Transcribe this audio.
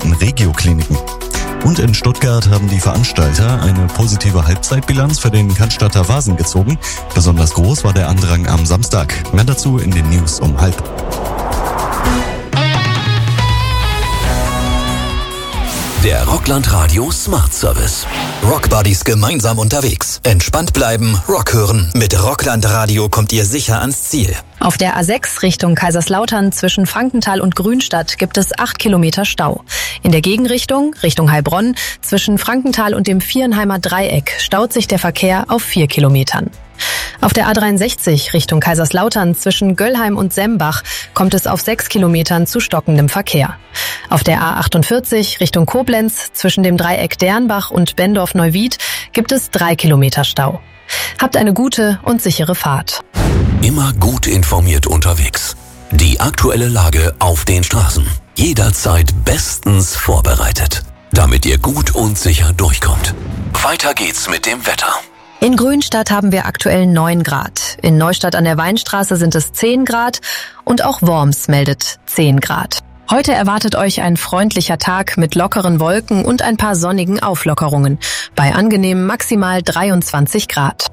sogenannten Regio-Kliniken. Und in Stuttgart haben die Veranstalter eine positive Halbzeitbilanz für den Cannstatter Vasen gezogen. Besonders groß war der Andrang am Samstag. Mehr dazu in den News um 12:30. Der Rockland Radio Smart Service. Rockbuddies gemeinsam unterwegs. Entspannt bleiben, Rock hören. Mit Rockland Radio kommt ihr sicher ans Ziel. Auf der A6 Richtung Kaiserslautern zwischen Frankenthal und Grünstadt gibt es 8 Kilometer Stau. In der Gegenrichtung, Richtung Heilbronn, zwischen Frankenthal und dem Vierenheimer Dreieck staut sich der Verkehr auf 4 Kilometern. Auf der A63 Richtung Kaiserslautern zwischen Göllheim und Sembach kommt es auf 6 Kilometern zu stockendem Verkehr. Auf der A48 Richtung Koblenz zwischen dem Dreieck Dernbach und Bendorf-Neuwied gibt es 3 Kilometer Stau. Habt eine gute und sichere Fahrt. Immer gut informiert unterwegs. Die aktuelle Lage auf den Straßen. Jederzeit bestens vorbereitet. Damit ihr gut und sicher durchkommt. Weiter geht's mit dem Wetter. In Grünstadt haben wir aktuell 9 Grad. In Neustadt an der Weinstraße sind es 10 Grad und auch Worms meldet 10 Grad. Heute erwartet euch ein freundlicher Tag mit lockeren Wolken und ein paar sonnigen Auflockerungen. Bei angenehmen maximal 23 Grad.